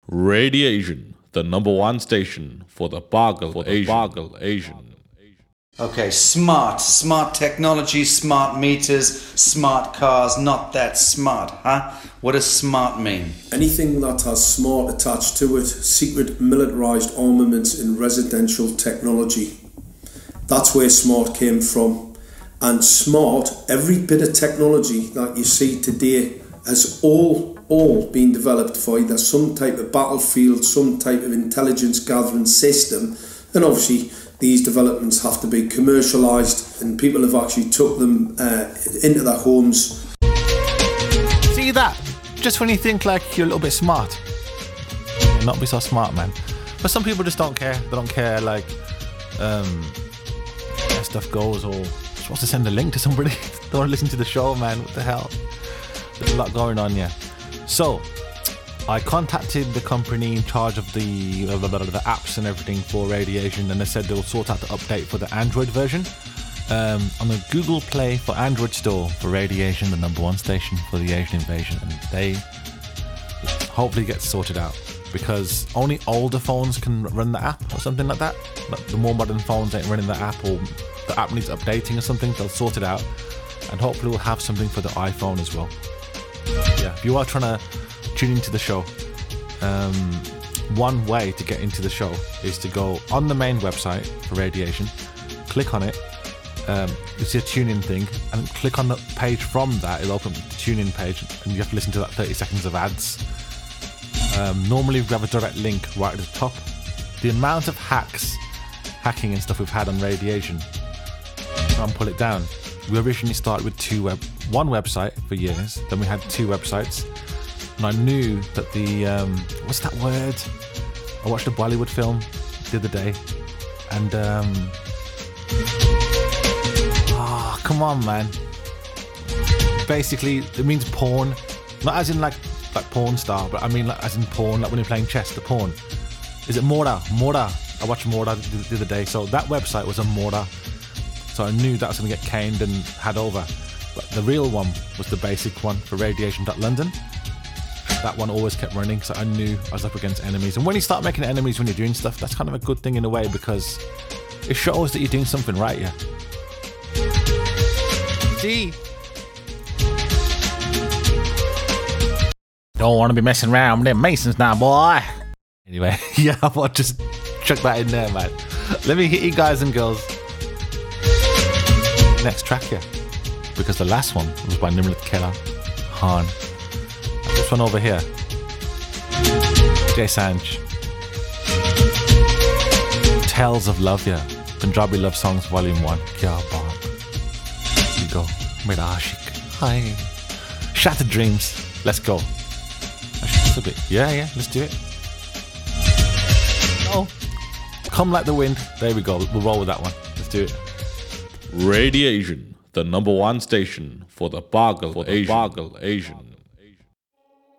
Radiation, the number one station for the Bargle Asian. Okay, smart technology, smart meters, smart cars, not that smart, huh? What does smart mean? Anything that has smart attached to it, secret militarised armaments in residential technology. That's where smart came from. And smart, every bit of technology that you see today has all been developed for either some type of battlefield, some type of intelligence gathering system, and obviously these developments have to be commercialised, and people have actually took them into their homes. See that? Just when you think like you're a little bit smart, you'll not be so smart, man. But some people just don't care. They don't care like how stuff goes, or just wants to send a link to somebody. They want to listen to the show, man. What the hell? There's a lot going on, yeah. So I contacted the company in charge of the apps and everything for Radiation, and they said they'll sort out the update for the Android version on the Google Play for Android store for Radiation, the number one station for the Asian invasion, and they hopefully get sorted out, because only older phones can run the app or something like that. Like the more modern phones ain't running the app, or the app needs updating or something. They'll sort it out, and hopefully we'll have something for the iPhone as well. Yeah, if you are trying to tune into the show, one way to get into the show is to go on the main website for Radiation, click on it, you see a tune-in thing, and click on the page. From that, it'll open the tune-in page, and you have to listen to that 30 seconds of ads. Normally we have a direct link right at the top. The amount of hacking and stuff we've had on Radiation, try and pull it down. We originally started with one website for years, then we had two websites, and I knew that the what's that word? I watched a Bollywood film the other day, and come on, man. Basically, it means porn, not as in like porn star, but I mean like as in porn, like when you're playing chess, the porn. Is it Mora? I watched Mora the other day, so that website was a Mora. So I knew that was going to get caned and had over. But the real one was the basic one for Radiation.London. That one always kept running, so I knew I was up against enemies. And when you start making enemies when you're doing stuff, that's kind of a good thing in a way, because it shows that you're doing something right, yeah. See? Don't want to be messing around with them Masons now, boy. Anyway, yeah, I'll just chuck that in there, man. Let me hit you guys and girls. Next track here, because the last one was by Nimrat Kela Han. And this one over here, Jay Sanj, Tales of Love, yeah, Punjabi Love Songs Volume 1. Kya baat. Here you go, Mera Ashik. Hi. Shattered Dreams. Let's go. That's a bit. Yeah, let's do it. Oh, Come Like the Wind. There we go. We'll roll with that one. Let's do it. Radiation, the number one station for the Bargle Asian.